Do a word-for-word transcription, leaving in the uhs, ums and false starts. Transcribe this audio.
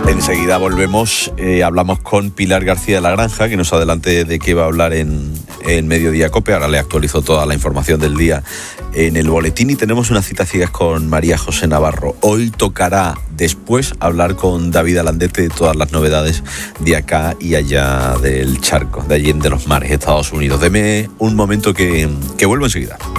Enseguida volvemos, eh, hablamos con Pilar García de la Granja, que nos adelante de qué va a hablar en, en Mediodía Cope. Ahora le actualizo toda la información del día en el boletín y tenemos unas citas ciegas con María José Navarro. Hoy tocará después hablar con David Alandete de todas las novedades de acá y allá del charco, de allí de los mares, Estados Unidos. Deme un momento que, que vuelvo enseguida.